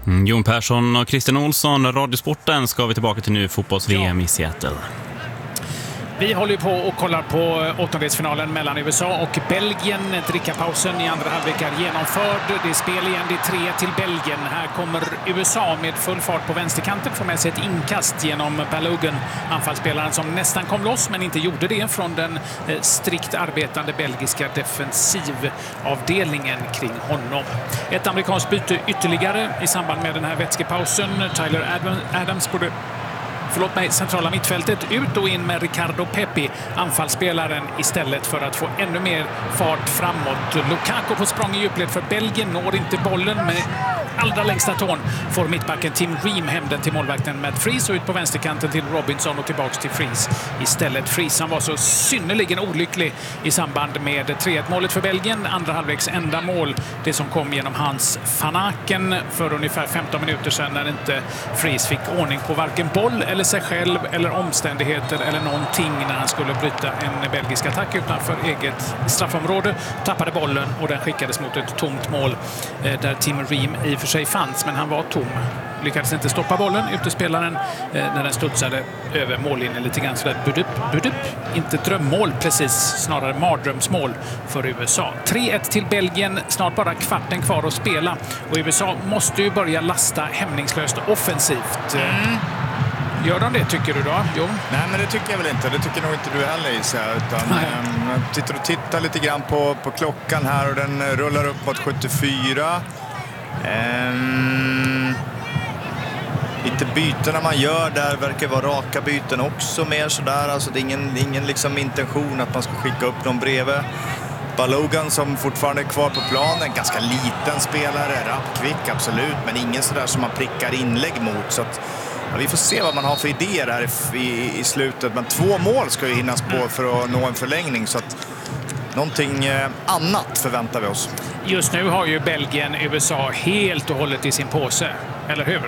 Jon Persson och Christian Olsson, Radiosporten ska vi tillbaka till nu, fotbolls-VM i Seattle. Vi håller ju på och kollar på åttondelsfinalen mellan USA och Belgien. Drickapausen i andra halvlek är genomförd. Det är spel igen, det är 3 till Belgien. Här kommer USA med full fart på vänsterkanten, får med sig ett inkast genom Balogun, anfallsspelaren som nästan kom loss men inte gjorde det från den strikt arbetande belgiska defensivavdelningen kring honom. Ett amerikanskt byte ytterligare i samband med den här vätskepausen. Tyler Adams borde centrala mittfältet ut och in med Ricardo Pepi, anfallsspelaren, istället för att få ännu mer fart framåt. Lukaku på språng i djupled för Belgien, når inte bollen med allra längsta tån. Får mittbacken Tim Ream hem den till målvakten Matt Freese och ut på vänsterkanten till Robinson och tillbaks till Freese istället. Freese som var så synnerligen olycklig i samband med 3-1-målet för Belgien. Andra halvleks enda mål, det som kom genom Hans van Aken för ungefär 15 minuter sedan, när inte Freese fick ordning på varken boll eller sig själv eller omständigheter eller någonting när han skulle bryta en belgisk attack utanför eget straffområde. Tappade bollen och den skickades mot ett tomt mål där Tim Ream i och för sig fanns, men han var tom. Lyckades inte stoppa bollen, utespelaren, när den studsade över mållinjen lite grann sådär budup. Inte drömmål precis, snarare mardrömsmål för USA. 3-1 till Belgien, snart bara kvarten kvar att spela. Och USA måste ju börja lasta hämningslöst offensivt. Gör de det, tycker du då? Jo. Nej, men det tycker jag väl inte. Det tycker nog inte du heller, Isa. Utan jag tittar lite grann på klockan här och den rullar upp mot 74. Lite bytena man gör där verkar vara raka byten också, mer sådär. Alltså det är ingen liksom intention att man ska skicka upp någon bredvid. Balogun som fortfarande är kvar på planen, ganska liten spelare, rapp, kvick, absolut, men ingen sådär som man prickar inlägg mot. Så att, ja, vi får se vad man har för idéer här i slutet. Men 2 mål ska ju hinnas på för att nå en förlängning, så att någonting annat förväntar vi oss. Just nu har ju Belgien USA helt och hållet i sin påse, eller hur?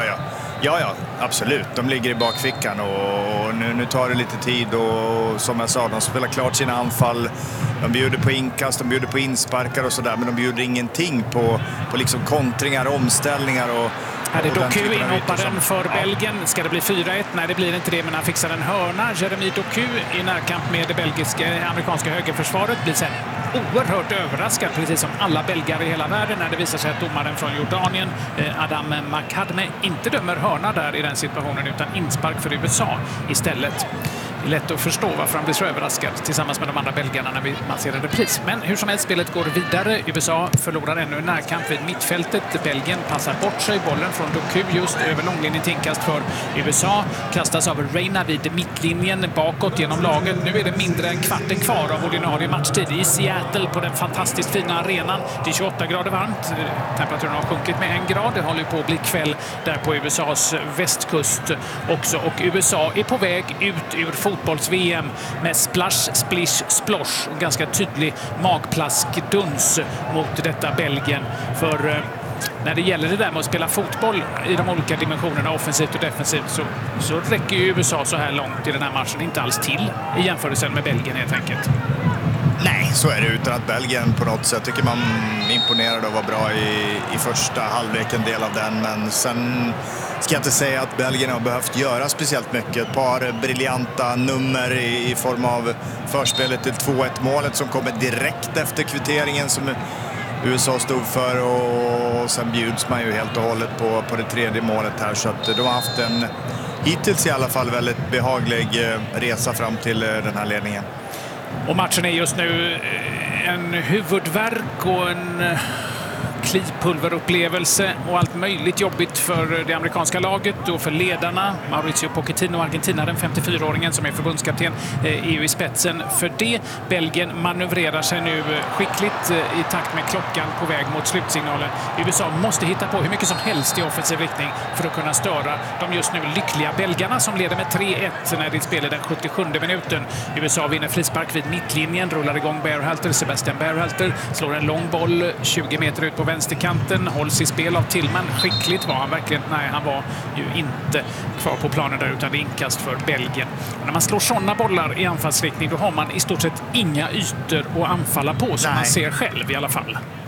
Ja, absolut. De ligger i bakfickan och nu tar det lite tid och som jag sa, de spelar klart sina anfall. De bjuder på inkast, de bjuder på insparkar och sådär, men de bjuder ingenting på liksom kontringar, omställningar och här är Doku inhopparen för Belgien. Ska det bli 4-1? Nej, det blir inte det, men han fixar en hörna. Jeremy Doku i närkamp med det amerikanska högerförsvaret blir sen oerhört överraskad, precis som alla belgare i hela världen, när det visar sig att domaren från Jordanien, Adam Makhadme, inte dömer hörna där i den situationen utan inspark för USA istället. Det är lätt att förstå varför han blir så överraskad tillsammans med de andra belgarna när man ser en repris. Men hur som helst, spelet går vidare. USA förlorar ännu en närkamp vid mittfältet. Belgien passar bort sig. Bollen från Doku just över långlinjen till inkast för USA. Kastas av Reina vid mittlinjen bakåt genom laget. Nu är det mindre än kvarten kvar av ordinarie matchtid i Seattle på den fantastiskt fina arenan. Det är 28 grader varmt. Temperaturen har sjunkit med 1 grad. Det håller på att bli kväll där på USAs västkust också. Och USA är på väg ut ur fotbolls-VM med splash, splish, splosh och ganska tydlig magplaskduns mot detta Belgien. För när det gäller det där med att spela fotboll i de olika dimensionerna, offensivt och defensivt, så räcker ju USA så här långt i den här matchen inte alls till i jämförelse med Belgien helt enkelt. Nej, så är det, utan att Belgien på något sätt tycker man imponerade och var bra i första halvlek, en del av den, men sen ska jag inte säga att Belgien har behövt göra speciellt mycket. Ett par briljanta nummer i form av förspelet till 2-1-målet som kommer direkt efter kvitteringen som USA stod för, och sen bjuds man ju helt och hållet på det tredje målet här, så att de har haft en, hittills i alla fall, väldigt behaglig resa fram till den här ledningen. Och matchen är just nu en huvudvärk och en klipulverupplevelse och allt möjligt jobbigt för det amerikanska laget och för ledarna. Mauricio Pochettino, Argentina, den 54-åringen som är förbundskapten, är ju i spetsen för det. Belgien manövrerar sig nu skickligt i takt med klockan på väg mot slutsignalen. USA måste hitta på hur mycket som helst i offensiv riktning för att kunna störa de just nu lyckliga belgarna som leder med 3-1 när det spelar den 77 minuten. USA vinner frispark vid mittlinjen, rullar igång Berhalter. Sebastian Berhalter slår en lång boll 20 meter ut på vänsterkanten, hålls i spel av Tillman. Skickligt var han verkligen. Nej, han var ju inte kvar på planen där, utan det är inkast för Belgien. Och när man slår sådana bollar i anfallsriktning, då har man i stort sett inga ytor att anfalla på, som man ser själv i alla fall.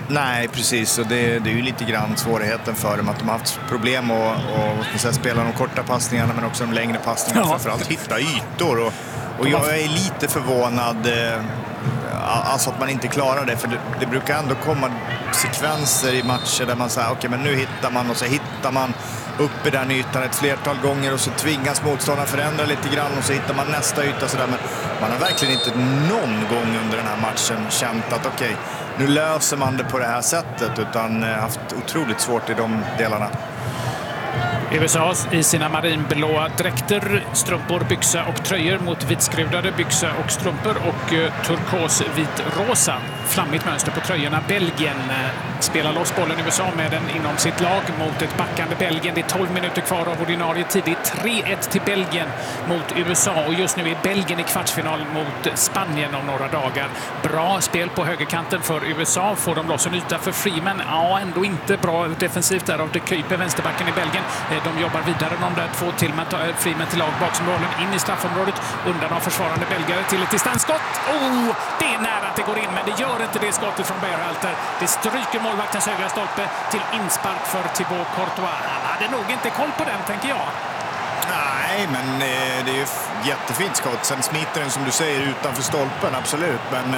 Nej, precis. Och det är ju lite grann svårigheten för dem att de har haft problem att spela de korta passningarna men också de längre passningarna. Ja. Framförallt hitta ytor. Och jag är lite förvånad alltså att man inte klarar det. För det brukar ändå komma sekvenser i matcher där man säger okej, men nu hittar man och så hittar man upp i den ytan ett flertal gånger och så tvingas motståndaren förändra lite grann och så hittar man nästa yta sådär. Men man har verkligen inte någon gång under den här matchen känt att okej, nu löser man det på det här sättet, utan haft otroligt svårt i de delarna. USA i sina marinblåa dräkter, strumpor, byxa och tröjor mot vitskrudade byxa och strumpor och turkos vit-rosa. Flammigt mönster på tröjorna. Belgien spelar loss bollen. USA med den inom sitt lag mot ett backande Belgien. Det är 12 minuter kvar av ordinarie tid. Det är 3-1 till Belgien mot USA och just nu är Belgien i kvartsfinal mot Spanien om några dagar. Bra spel på högerkanten för USA. Får de loss en yta för Freeman? Ja, ändå inte bra defensivt där av de Kuiper, vänsterbacken i Belgien. De jobbar vidare de där två till med Freeman till lag bakom bollen in i straffområdet undan av försvarande belgare till ett distansskott. Det är nära att det går in, men det gör inte det skottet från Berhalter. Det stryker målvaktens högra stolpe till inspark för Thibaut Courtois. Han hade nog inte koll på den, tänker jag. Nej, men det är ju jättefint skott. Sen smiter den som du säger utanför stolpen, absolut. Men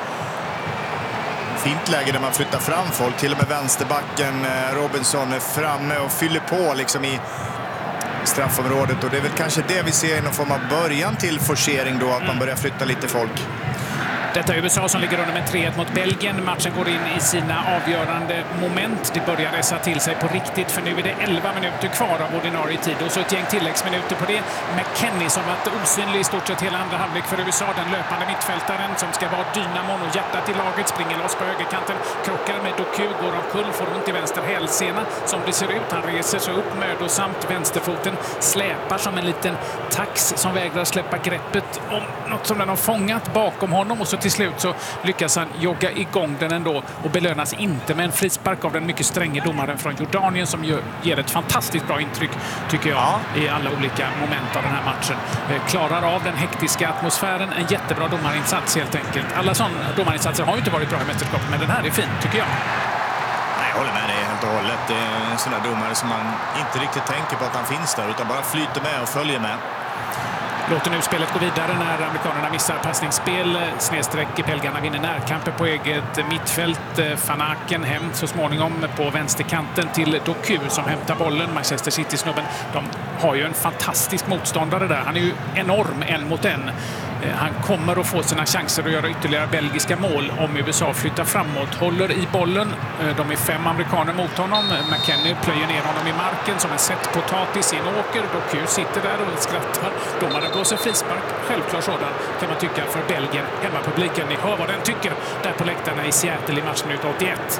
fint läge där man flyttar fram folk. Till och med vänsterbacken Robinson är framme och fyller på liksom i straffområdet. Och det är väl kanske det vi ser i någon form av början till forcering då, att man börjar flytta lite folk. Detta är USA som ligger under med 3-1 mot Belgien. Matchen går in i sina avgörande moment. Det börjar resa till sig på riktigt, för nu är det 11 minuter kvar av ordinarie tid. Och så ett gäng tilläggsminuter på det. McKennie som varit osynlig i stort sett hela andra halvlek för USA. Den löpande mittfältaren som ska vara dynamon och hjärtat i laget. Springer loss på högerkanten. Krockar med Doku, går omkull, får ont i vänster hälsena. Som det ser ut. Han reser sig upp mödosamt. Vänsterfoten släpar som en liten tax som vägrar släppa greppet om något som den har fångat bakom honom. Och så till slut så lyckas han jogga igång den ändå och belönas inte med en frispark av den mycket stränge domaren från Jordanien som ger ett fantastiskt bra intryck, tycker jag, i alla olika moment av den här matchen. Klarar av den hektiska atmosfären, en jättebra domarinsats helt enkelt. Alla sådana domarinsatser har ju inte varit bra i mästerskapet, men den här är fin, tycker jag. Nej, jag håller med dig helt och hållet. Det är en sån där domare som man inte riktigt tänker på att han finns där, utan bara flyter med och följer med. Låter nu spelet gå vidare när amerikanerna missar passningsspel. Snedsträck belgarna vinner närkamper på eget mittfält. Van Aken hem så småningom på vänsterkanten till Doku som hämtar bollen. Manchester City-snubben. De har ju en fantastisk motståndare där. Han är ju enorm en mot en. Han kommer att få sina chanser att göra ytterligare belgiska mål om USA flyttar framåt. Håller i bollen. De är 5 amerikaner mot honom. McKennie plöjer ner honom i marken som en sett potatis i en åker. Doku sitter där och skrattar. Domaren blåser frispark. Självklart sådan kan man tycka för Belgien. Hemmapubliken, ni hör vad den tycker där på läktarna i Seattle i matchminut 81.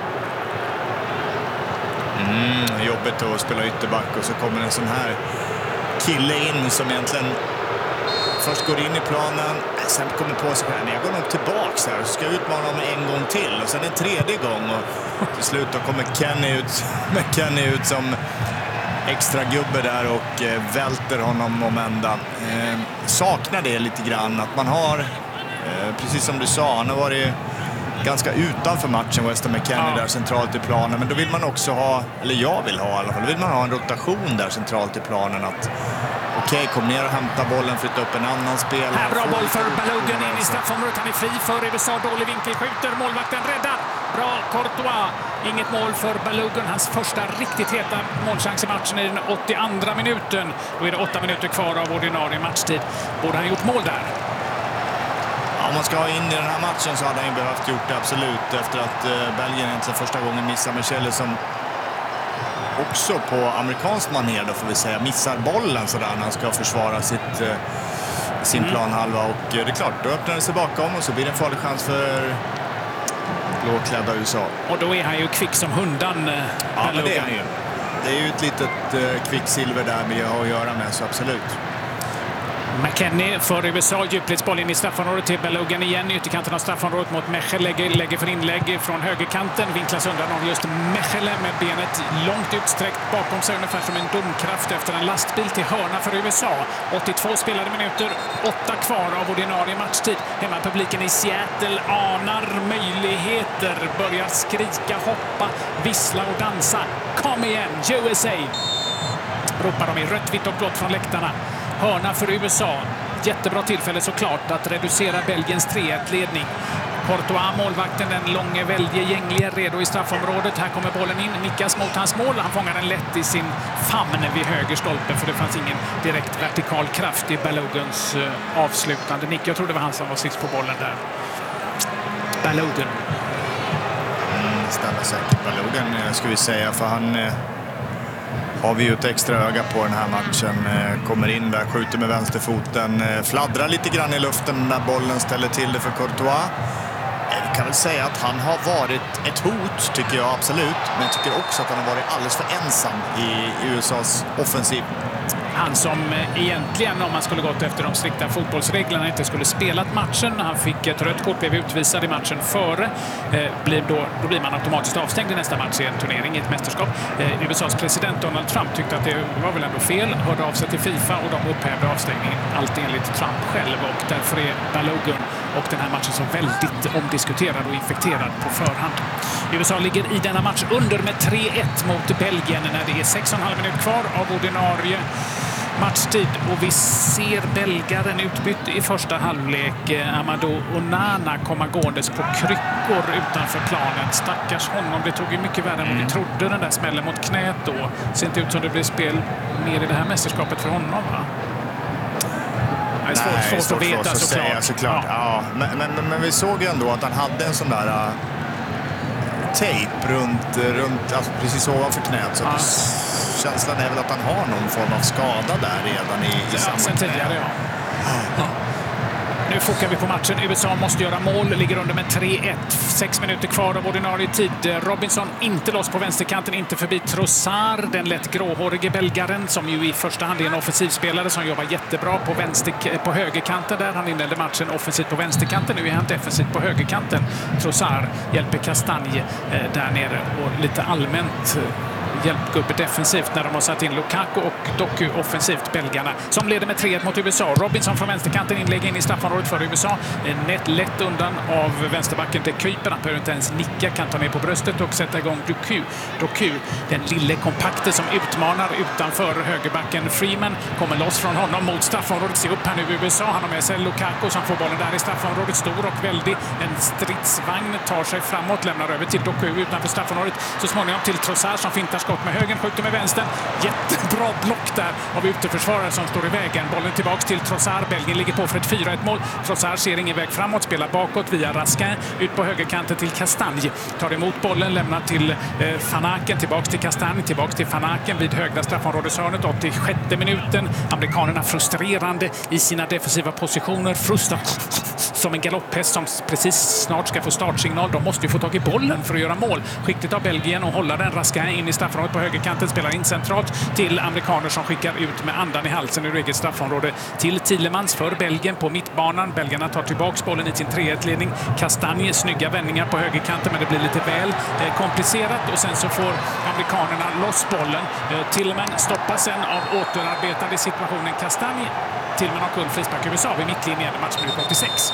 Jobbigt att spela ytterback och så kommer en sån här kille in som egentligen först går in i planen, sen kommer på sig själv. Jag går nog tillbaks här och ska utmana honom en gång till och sen en tredje gång och till slut då kommer Kenny ut som extra gubbe där och välter honom om ända. Saknar det lite grann att man har, precis som du sa, han har varit ganska utanför matchen, Weston McKennie där centralt i planen, men då vill man också ha, eller jag vill ha i alla fall, då vill man ha en rotation där centralt i planen, att okej, kom ner och hämta bollen, flytta upp en annan spelare. Här bra boll för Balogun in i straffområdet. Han är fri för USA. Dålig vinkel, skjuter. Målvakten räddar. Bra Courtois. Inget mål för Balogun. Hans första riktigt heta målchans i matchen i den 82:a minuten. Då är det 8 minuter kvar av ordinarie matchtid. Borde han gjort mål där? Ja, om man ska ha in i den här matchen så hade han ju behövt gjort det, absolut. Efter att Belgien egentligen första gången missar Michele som också på amerikansk manér då får vi säga missar bollen sådär när han ska försvara sin planhalva, och det är klart, då öppnar det sig bakom och så blir det en farlig chans för blåklädda USA. Och då är han ju kvick som hundan. Ja, men det är han ju. Det är ju ett litet kvicksilver där med att göra med, så absolut. McKennie för USA, djupledsboll in i straffområdet till Balogun igen. Ytterkanten av straffområdet mot Mechel, lägger för inlägg från högerkanten. Vinklas undan av just Mechel med benet långt utsträckt bakom sig, ungefär som en domkraft efter en lastbil till hörna för USA. 82 spelade minuter, 8 kvar av ordinarie matchtid. Hemmapubliken i Seattle anar möjligheter, börjar skrika, hoppa, vissla och dansa. Kom igen, USA! Ropar de i rött, vitt och blått från läktarna. Hörna för USA. Jättebra tillfälle såklart att reducera Belgiens 3-1-ledning. Courtois, målvakten, den långe, väldige, gängliga, redo i straffområdet. Här kommer bollen in, nickas mot hans mål. Han fångar den lätt i sin famn vid höger stolpe, för det fanns ingen direkt vertikal kraft i Baloguns avslutande nick. Jag tror det var han som var sist på bollen där. Balogun. Stämmer säkert Balogun, ska vi säga, för han har vi ju ett extra öga på den här matchen. Kommer in där, skjuter med vänsterfoten, fladdrar lite grann i luften när bollen ställer till det för Courtois. Jag kan väl säga att han har varit ett hot, tycker jag absolut. Men jag tycker också att han har varit alldeles för ensam i USAs offensiv. Han som egentligen, om man skulle gått efter de strikta fotbollsreglerna, inte skulle spelat matchen. Han fick ett rött kort, blev utvisad i matchen före. Då blir man automatiskt avstängd i nästa match i en turnering, i ett mästerskap. USAs president Donald Trump tyckte att det var väl ändå fel. Hörde av sig till FIFA och de upphävde avstängningen. Allt enligt Trump själv. Och därför är Balogun och den här matchen så väldigt omdiskuterad och infekterad på förhand. USA ligger i denna match under med 3-1 mot Belgien när det är 6,5 minuter kvar av ordinarie matchtid, och vi ser belgaren utbytt i första halvlek. Amadou Onana kommer gåendes på kryckor utanför planen. Stackars honom, det tog ju mycket värre än vad vi trodde, den där smällen mot knät då. Ser inte ut som det blir spel mer i det här mästerskapet för honom, va? Det är svårt att veta såklart. Ja. Men vi såg ju ändå att han hade en sån där tejp runt alltså precis ovanför knät, så känslan är väl att han har någon form av skada där redan i samma sen tidigare, ja. Nu fokar vi på matchen. USA måste göra mål, ligger under med 3-1. 6 minuter kvar av ordinarie tid. Robinson inte loss på vänsterkanten, inte förbi Trossard, den lätt gråhårige belgaren som ju i första hand är en offensivspelare som jobbar jättebra på högerkanten där. Han inledde matchen offensivt på vänsterkanten, nu är han defensivt på högerkanten. Trossard hjälper Castagne där nere och lite allmänt hjälpgubbe defensivt när de har satt in Lukaku och Doku offensivt, belgarna, som leder med 3-1 mot USA. Robinson från vänsterkanten, inlägg in i straffområdet för USA. Lätt undan av vänsterbacken till Kuiper. Han behöver inte ens nicka, kan ta ner på bröstet och sätta igång Doku, den lille kompakte som utmanar utanför högerbacken. Freeman kommer loss från honom mot straffområdet. Se upp här nu USA. Han har med sig Lukaku som får bollen där i straffområdet. Stor och väldig. En stridsvagn tar sig framåt, lämnar över till Doku utanför straffområdet. Så småningom till Trossard som fintar skott med högen, skjuter med vänstern. Jättebra block där av uteförsvarare som står i vägen. Bollen tillbaks till Trossard. Belgien ligger på för ett 4-1 mål. Trossard ser ingen väg framåt, spelar bakåt via Raskin. Ut på högerkanten till Castagne. Tar emot bollen, lämnar till Van Aken. Tillbaks till Castagne, tillbaks till Van Aken vid högra straffområdeshörnet. 86:e minuten. Amerikanerna frustrerande i sina defensiva positioner. Som en galopphäst som precis snart ska få startsignal. De måste ju få tag i bollen för att göra mål. Skickligt av Belgien och hålla den. Raskin in i straffområdet på högerkanten, spelar in centralt till amerikaner som skickar ut med andan i halsen ur eget straffområde till Tielemans för Belgien på mittbanan. Belgarna tar tillbaks bollen i sin 3-1-ledning. Castagne, snygga vändningar på högerkanten, men det blir lite väl komplicerat, och sen så får amerikanerna loss bollen. Tielemans stoppas sen av återarbetade situationen Castagne. Tielemans har kull frispark USA vid mittlinjen, matchminut 86.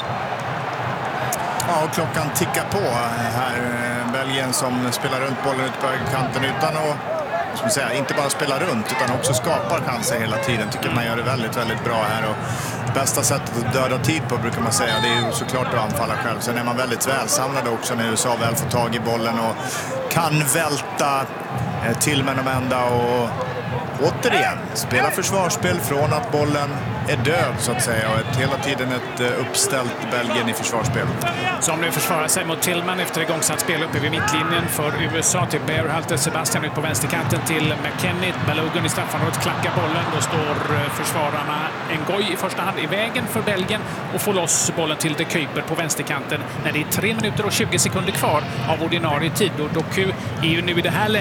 Ja, och klockan tickar på här. Belgien som spelar runt bollen ut på högerkanten utan att inte bara spela runt utan också skapar chanser hela tiden. Tycker man gör det väldigt, väldigt bra här. Och bästa sättet att döda tid på, brukar man säga, det är ju såklart att anfalla själv. Sen är man väldigt välsamlad också när USA väl får tag i bollen och kan välta till med de ända och återigen spela försvarsspel från att bollen är död, så att säga, och hela tiden ett uppställt Belgien i försvarsspel. Som nu försvarar sig mot Tillman efter igångsatt spel uppe vid mittlinjen för USA till Berhalter. Sebastian ut på vänsterkanten till McKennie. Balogun i straffområdet klackar bollen. Då står försvararna Ngoy i första hand i vägen för Belgien och får loss bollen till De Kuiper på vänsterkanten när det är 3 minuter och 20 sekunder kvar av ordinarie tid. Och Doku är ju nu i det här läget,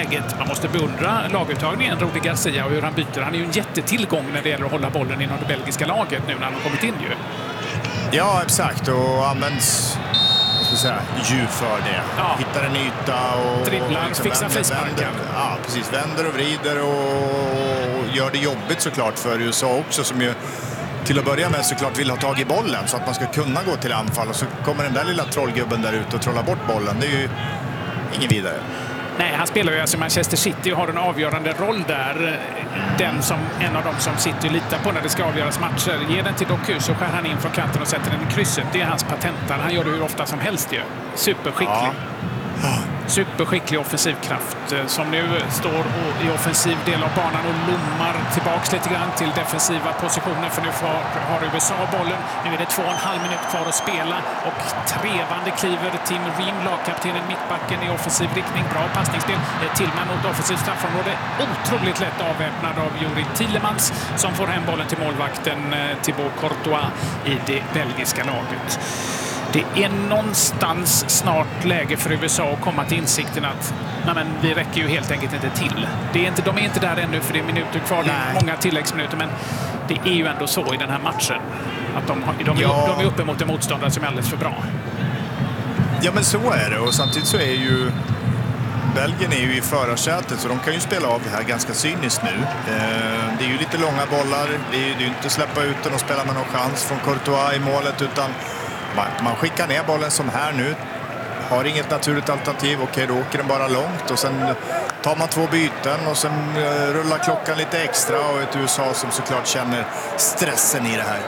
man måste beundra laguttagningen, Rudi Garcia, och hur han byter. Han är ju en jättetillgång när det gäller att hålla bollen inom det belgiska laget nu när han har kommit in ju. Ja, exakt. Och används djup för det. Ja. Hittar en yta och dribblar, fixar frisparkar. Ja, precis. Vänder och vrider och gör det jobbigt såklart för USA också, som ju till att börja med såklart vill ha tag i bollen så att man ska kunna gå till anfall, och så kommer den där lilla trollgubben där ute och trollar bort bollen. Det är ju ingen vidare. Nej, han spelar ju alltså Manchester City och har en avgörande roll där. En av dem som City litar på när det ska avgöras matcher. Ger den till Doku så skär han in från kanten och sätter den i krysset. Det är hans patentar. Han gör det hur ofta som helst ju. Superskicklig. Ja. Superskicklig offensivkraft som nu står i offensiv del av banan och lommar tillbaks lite grann till defensiva positioner, för nu har USA bollen. Nu är det 2,5 minuter kvar att spela och trevande kliver Tim Ream, lagkaptenen, mittbacken i offensiv riktning. Bra passningsspel. Tillman mot offensivt straffområde. Otroligt lätt avväpnad av Juri Tielemans som får hem bollen till målvakten Thibaut Courtois i det belgiska laget. Det är någonstans snart läge för USA att komma till insikten att vi räcker ju helt enkelt inte till. De är inte där ännu, för det är minuter kvar, det är många tilläggsminuter, men det är ju ändå så i den här matchen att de är uppe mot en motståndare som är alldeles för bra. Ja, men så är det, och samtidigt så är ju Belgien är ju i förarsätet, så de kan ju spela av det här ganska cyniskt nu. Det är ju lite långa bollar, det är ju inte släppa ut den och spela med någon chans från Courtois i målet, utan man skickar ner bollen som här nu. Har inget naturligt alternativ. Okej, då åker den bara långt. Och sen tar man 2 byten och sen rullar klockan lite extra. Och ett USA som såklart känner stressen i det här.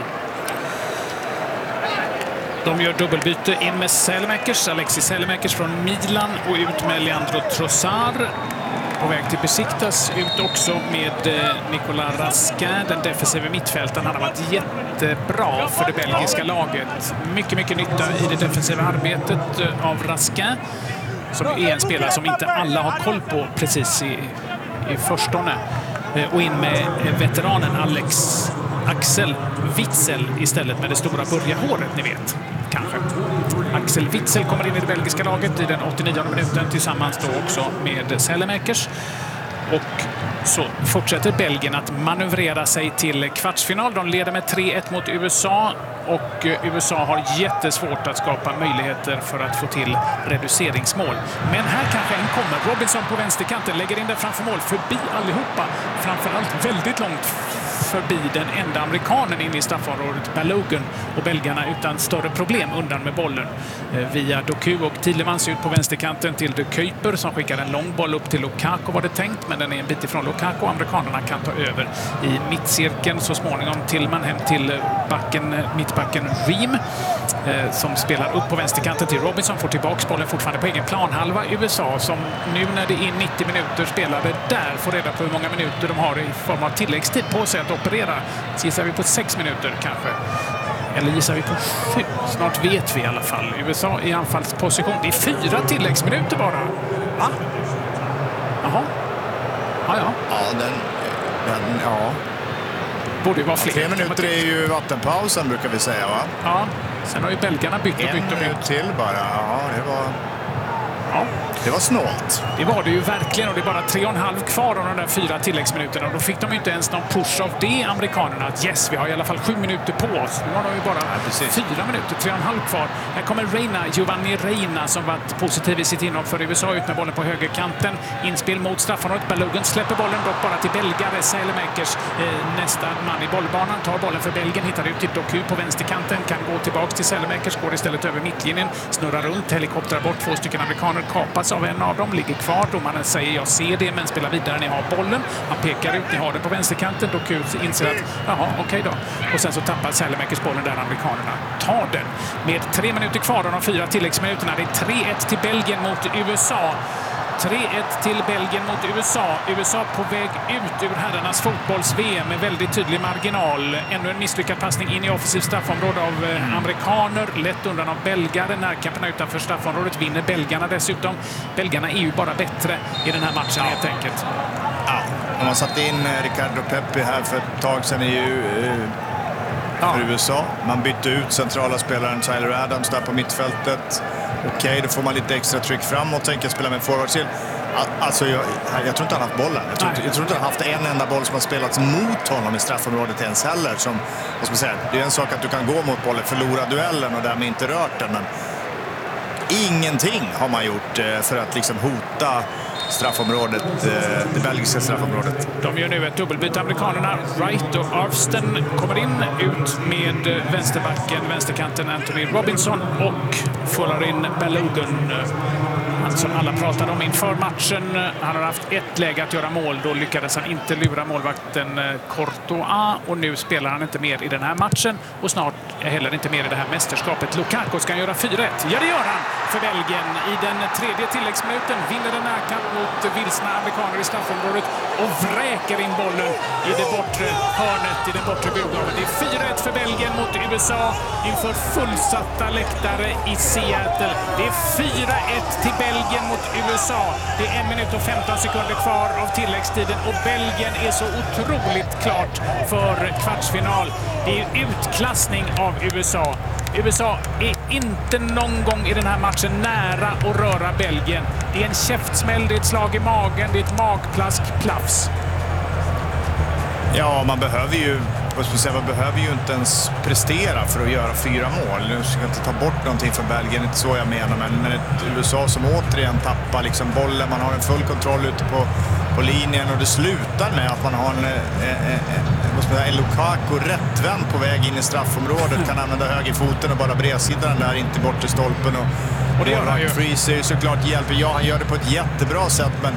De gör dubbelbyte in med Alexis Selmakers från Milan och ut med Leandro Trossard. På väg till Besiktas, ut också med Nicolas Raskin, den defensiva mittfältaren. Han har varit jättebra för det belgiska laget. Mycket nytta i det defensiva arbetet av Raskin, som är en spelare som inte alla har koll på precis i förstone. Och in med veteranen Axel Witsel istället, med det stora börjarhåret, ni vet. Kanske. Axel Witsel kommer in i det belgiska laget i den 89:e minuten tillsammans då också med Selmakers. Och så fortsätter Belgien att manövrera sig till kvartsfinal. De leder med 3-1 mot USA och USA har jättesvårt att skapa möjligheter för att få till reduceringsmål. Men här kanske en kommer. Robinson på vänsterkanten lägger in den framför mål, förbi allihopa. Framförallt väldigt långt förbi den enda amerikanen in i straffområdet, Balogun, och belgarna utan större problem undan med bollen. Via Doku och Tielemans ut på vänsterkanten till De Kuyper som skickar en lång boll upp till Lukaku, var det tänkt, men den är en bit ifrån Lukaku. Amerikanerna kan ta över i mittcirkeln så småningom. Tillman hem till mittbacken Ream som spelar upp på vänsterkanten till Robinson, får tillbaka bollen fortfarande på egen planhalva. USA som nu när det är 90 minuter spelade där får reda på hur många minuter de har i form av tilläggstid på sig att operera. Så gissar vi på 6 minuter kanske. Eller gissar vi på 7? Snart vet vi i alla fall. USA i anfallsposition. Det är 4 tilläggsminuter bara. Va? Jaha. Ja. Ja. Borde ju vara fler. 3 minuter är ju vattenpausen, brukar vi säga, va? Ja. Sen har ju belgarna bytt och bytt. En minut till bara. Ja, det var snålt. Det var det ju verkligen, och det är bara 3,5 kvar av de där 4 tilläggsminuterna. Och då fick de ju inte ens någon push av det, amerikanerna. Att yes, vi har i alla fall 7 minuter på oss. Nu har de ju bara 4 minuter, 3,5 kvar. Här kommer Giovanni Reina som varit positiv i sitt inhopp för USA, ut med bollen på högerkanten. Inspel mot straffområdet. Balogun släpper bollen dock bara till belgare. Selmakers, nästa man i bollbanan, tar bollen för Belgien, hittar ut till Doku på vänsterkanten, kan gå tillbaka till Selmakers, går istället över mittlinjen, snurrar runt, helikoptrar bort 2 stycken amerikaner, kapas av en av dem, ligger kvar. Domaren säger jag ser det, men spelar vidare, ni har bollen. Han pekar ut, ni har den på vänsterkanten. Doku inser att jaha, okej då. Och sen så tappar Selmakers bollen där amerikanerna tar den. Med 3 minuter kvar av de 4 tilläggsminuterna. Det är 3-1 till Belgien mot USA. 3-1 till Belgien mot USA. USA på väg ut ur herrarnas fotbolls-VM med väldigt tydlig marginal. Ännu en misslyckad passning in i offensivt straffområde av amerikaner. Lätt undan av belgare. Närkamperna utanför straffområdet vinner belgarna dessutom. Belgarna är ju bara bättre i den här matchen helt enkelt. Ja, om man satt in Ricardo Pepi här för ett tag sedan för USA. Man bytte ut centrala spelaren Tyler Adams där på mittfältet. Okej, då får man lite extra tryck framåt, tänker spela med forwardsil. Alltså jag tror inte han har haft bollen. Jag tror inte han har haft en enda boll som har spelats mot honom i straffområdet ens heller. Som man säger, det är en sak att du kan gå mot bollen, förlora duellen och därmed inte rört den. Men ingenting har man gjort för att liksom hota straffområdet, det belgiska straffområdet. De gör nu ett dubbelbyte, amerikanerna. Wright och Arvsten kommer in, ut med vänsterkanten Anthony Robinson och får in Balogun. Han som alla pratade om inför matchen. Han har haft ett läge att göra mål. Då lyckades han inte lura målvakten Courtois och nu spelar han inte mer i den här matchen och snart heller inte mer i det här mästerskapet. Lukaku ska göra 4-1. Ja, det gör han för Belgien. I den tredje tilläggsminuten vinner den närkamp mot vilsna amerikaner i straffområdet och vräker in bollen i det bortre hörnet, i den bortre budgaven. Det är 4-1 för Belgien mot USA inför fullsatta läktare i Seattle. Det är 4-1 till Belgien mot USA. Det är 1 minut och 15 sekunder kvar av tilläggstiden och Belgien är så otroligt klart för kvartsfinal. Det är utklassning av USA. USA är inte någon gång i den här matchen nära att röra Belgien. Det är en käftsmäll, det är ett slag i magen, det är ett magplask, plafs. Ja, man behöver ju inte ens prestera för att göra 4 mål. Nu ska jag inte ta bort någonting från Belgien, inte så jag menar, men ett USA som återigen tappar liksom bollen. Man har en full kontroll ute på linjen och det slutar med att man har en Lukaku rättvänd på väg in i straffområdet, kan använda högerfoten och bara bredsidan där, inte bort till stolpen. Och det gör han ju. Freezer såklart hjälper. Ja, han gör det på ett jättebra sätt, men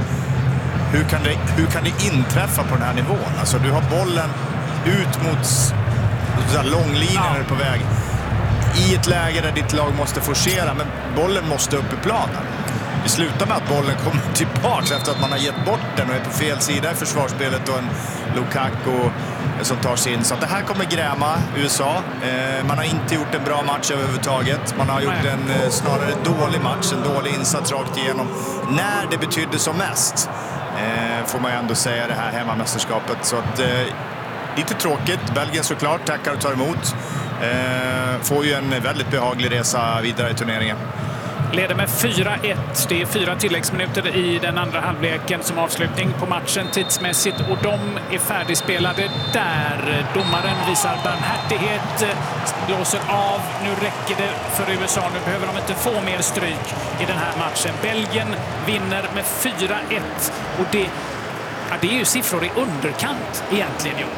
hur kan det inträffa på den här nivån? Alltså, du har bollen ut mot långlinjen på väg i ett läge där ditt lag måste forcera, men bollen måste upp i planen. Det slutar med att bollen kommer tillbaka efter att man har gett bort den och är på fel sida i försvarsspelet och en Lukaku som tar sig in. Så att det här kommer gräma USA. Man har inte gjort en bra match överhuvudtaget. Man har gjort en snarare dålig match, en dålig insats rakt igenom. När det betydde som mest får man ju ändå säga det här hemmamästerskapet. Så att lite tråkigt. Belgien såklart tackar och tar emot. Får ju en väldigt behaglig resa vidare i turneringen. Leder med 4-1. Det är 4 tilläggsminuter i den andra halvleken som avslutning på matchen tidsmässigt och de är färdigspelade där. Domaren visar barmhärtighet, blåser av. Nu räcker det för USA. Nu behöver de inte få mer stryk i den här matchen. Belgien vinner med 4-1 och det är ju siffror i underkant egentligen. Jo.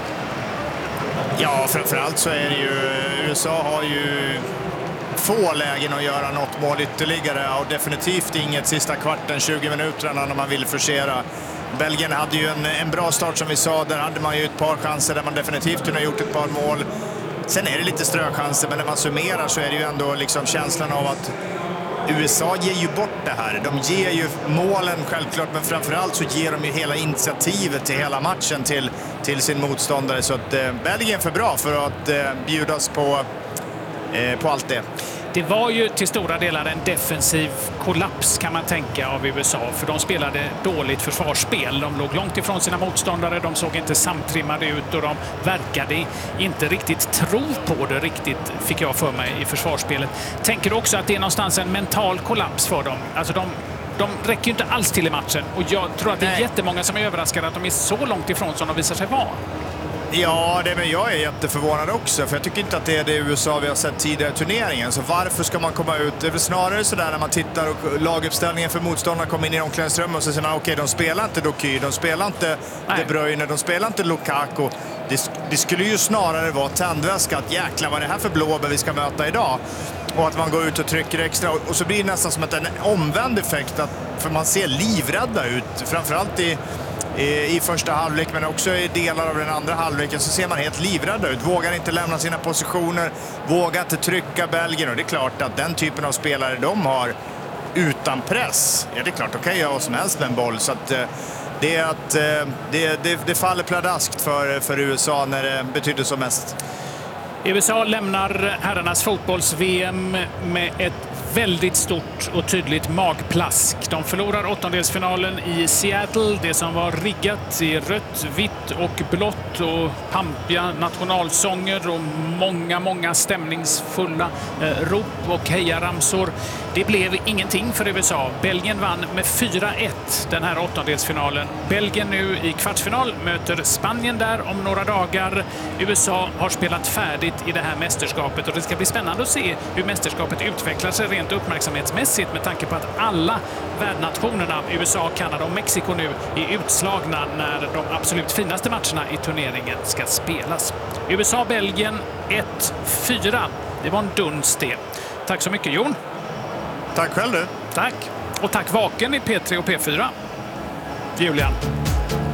Ja, framförallt så är det ju USA har ju få lägen att göra något mål ytterligare och definitivt inget sista kvarten, 20 minuterna när man vill forcera. Belgien hade ju en bra start som vi sa, där hade man ju ett par chanser där man definitivt kunde ha gjort ett par mål. Sen är det lite ströchanser, men när man summerar så är det ju ändå liksom känslan av att USA ger ju bort det här. De ger ju målen självklart, men framförallt så ger de ju hela initiativet till hela matchen till sin motståndare. Så att Belgien är för bra för att bjudas på allt det. Det var ju till stora delar en defensiv kollaps kan man tänka av USA, för de spelade dåligt försvarsspel. De låg långt ifrån sina motståndare, de såg inte samtrimmade ut och de verkade inte riktigt tro på det riktigt, fick jag för mig, i försvarsspelet. Tänker du också att det är någonstans en mental kollaps för dem? Alltså de räcker ju inte alls till i matchen och jag tror att det är jättemånga som är överraskade att de är så långt ifrån som de visar sig vara. Ja, men jag är jätteförvånad också, för jag tycker inte att det är det USA vi har sett tidigare i turneringen. Så varför ska man komma ut? Det är väl snarare sådär när man tittar och laguppställningen för motståndarna kommer in i omklädningsrummet och så säger man okej, de spelar inte Doky, de spelar inte De Bruyne, de spelar inte Lukaku. Det skulle ju snarare vara tändväska att jäkla vad är det här för blåbär vi ska möta idag. Och att man går ut och trycker extra och så blir det nästan som en omvänd effekt, för man ser livrädda ut, framförallt i första halvlek, men också i delar av den andra halvleken så ser man helt livrädda ut. Vågar inte lämna sina positioner, vågar inte trycka Belgien. Och det är klart att den typen av spelare de har utan press, ja det är klart, de kan göra vad som helst med en boll. Så att det faller pladaskt för USA när det betyder som mest. USA lämnar herrarnas fotbolls-VM med ett väldigt stort och tydligt magplask. De förlorar åttondelsfinalen i Seattle. Det som var riggat i rött, vitt och blått och pampiga nationalsånger och många stämningsfulla rop och hejaramsor. Det blev ingenting för USA. Belgien vann med 4-1 den här åttondelsfinalen. Belgien nu i kvartsfinal möter Spanien där om några dagar. USA har spelat färdigt i det här mästerskapet och det ska bli spännande att se hur mästerskapet utvecklar sig rent uppmärksamhetsmässigt med tanke på att alla värdnationerna, USA, Kanada och Mexiko nu är utslagna när de absolut finaste matcherna i turneringen ska spelas. USA-Belgien 1-4. Det var en duns det. Tack så mycket, Jon. Tack själv du. Tack. Och tack Vaken i P3 och P4. Julian.